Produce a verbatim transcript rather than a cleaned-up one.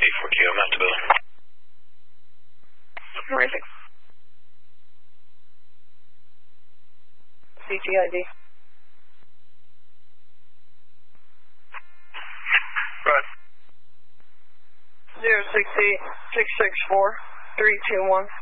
four Q, I'm out the building. Rising. C T I D. Right. Zero six eight six six four three two one.